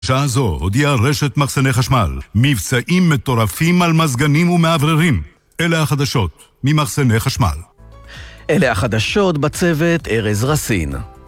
שעה זו הודיעה רשת מחסני חשמל, מבצעים מטורפים על מזגנים ומעבררים. אלה החדשות ממחסני חשמל. אלה החדשות בצוות ארז רסין.